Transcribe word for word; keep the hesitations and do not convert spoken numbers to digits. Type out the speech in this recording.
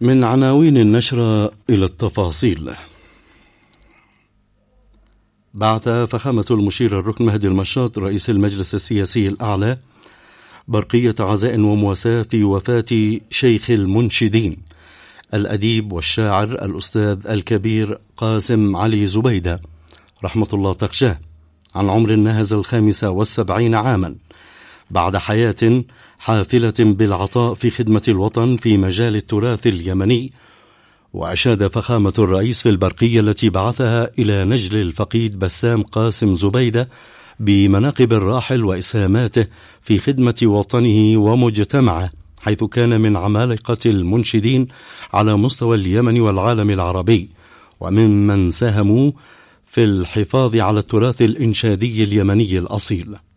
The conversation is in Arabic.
من عناوين النشرة إلى التفاصيل. بعث فخامة المشير الركن مهدي المشاط رئيس المجلس السياسي الأعلى برقية عزاء ومواساة في وفاة شيخ المنشدين الأديب والشاعر الأستاذ الكبير قاسم علي زبيدة رحمة الله تغشاه عن عمر ناهز الخامسة والسبعين عاما، بعد حياة حافلة بالعطاء في خدمة الوطن في مجال التراث اليمني. وأشاد فخامة الرئيس في البرقية التي بعثها إلى نجل الفقيد بسام قاسم زبيدة بمناقب الراحل وإسهاماته في خدمة وطنه ومجتمعه، حيث كان من عمالقة المنشدين على مستوى اليمن والعالم العربي، وممن ساهموا في الحفاظ على التراث الإنشادي اليمني الأصيل.